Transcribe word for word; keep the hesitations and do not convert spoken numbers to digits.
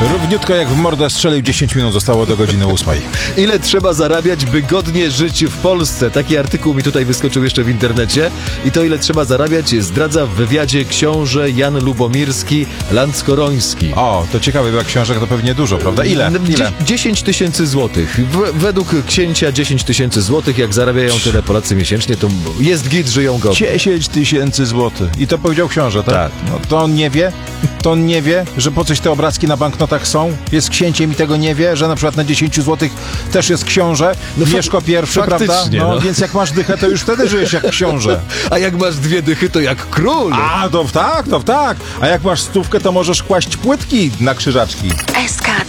Równiutko jak w mordę strzelił, dziesięć minut zostało do godziny ósmej. Ile trzeba zarabiać, by godnie żyć w Polsce? Taki artykuł mi tutaj wyskoczył jeszcze w internecie. I to, ile trzeba zarabiać, zdradza w wywiadzie książę Jan Lubomirski Landskoroński. O, to ciekawe, bo jak książek to pewnie dużo, prawda? Ile? Ile? dziesięć tysięcy złotych. W, według księcia dziesięć tysięcy złotych. Jak zarabiają tyle Polacy miesięcznie, to jest git, żyją go. dziesięć tysięcy złotych. I to powiedział książę, tak? Tak. No to on nie wie, to on nie wie, że po coś te obrazki na banknotach są? Jest księciem i tego nie wie, że na przykład na dziesięć złotych też jest książę, no Mieszko pierwszy, prawda? No, no. Więc jak masz dychę, to już wtedy żyjesz jak książę. A jak masz dwie dychy, to jak król. A, to tak, to tak. A jak masz stówkę, to możesz kłaść płytki na krzyżaczki. S K